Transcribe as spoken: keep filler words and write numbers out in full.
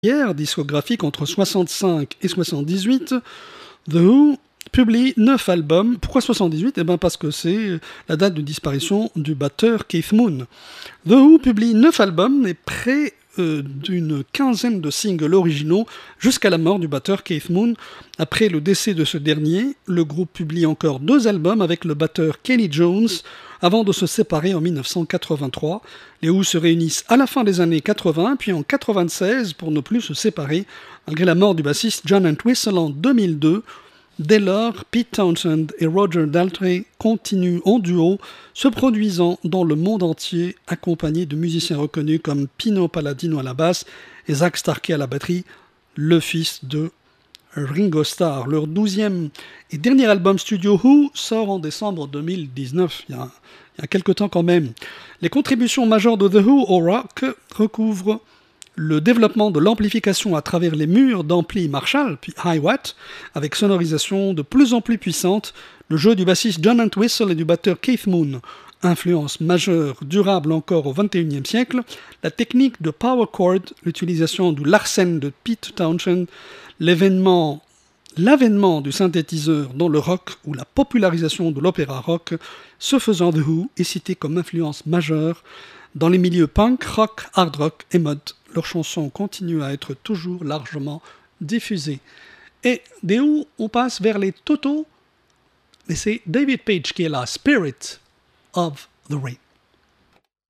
discographique entre soixante-cinq et soixante-dix-huit, The Who publie neuf albums. Pourquoi soixante-dix-huit ? Eh bien parce que c'est la date de disparition du batteur Keith Moon. The Who publie neuf albums et près euh, d'une quinzaine de singles originaux jusqu'à la mort du batteur Keith Moon. Après le décès de ce dernier, le groupe publie encore deux albums avec le batteur Kenny Jones avant de se séparer en dix-neuf cent quatre-vingt-trois. Les Who se réunissent à la fin des années quatre-vingts, puis en quatre-vingt-seize pour ne plus se séparer, malgré la mort du bassiste John Entwistle en deux mille deux. Dès lors, Pete Townshend et Roger Daltrey continuent en duo, se produisant dans le monde entier, accompagnés de musiciens reconnus comme Pino Palladino à la basse et Zak Starkey à la batterie, le fils de Ringo Starr. Leur douzième et dernier album studio Who sort en décembre deux mille dix-neuf, il y a, il y a quelque temps quand même. Les contributions majeures de The Who au rock recouvrent le développement de l'amplification à travers les murs d'ampli Marshall, puis Hi-Watt, avec sonorisation de plus en plus puissante, le jeu du bassiste John Entwistle et du batteur Keith Moon, influence majeure, durable encore au vingt et unième siècle, la technique de power chord, l'utilisation du Larsen de Pete Townshend, l'événement, l'avènement du synthétiseur dans le rock ou la popularisation de l'opéra rock, ce faisant The Who est cité comme influence majeure dans les milieux punk, rock, hard rock et mod. Leurs chansons continuent à être toujours largement diffusées. Et des Who, on passe vers les Toto, mais c'est David Page qui est la Spirit of the Rain.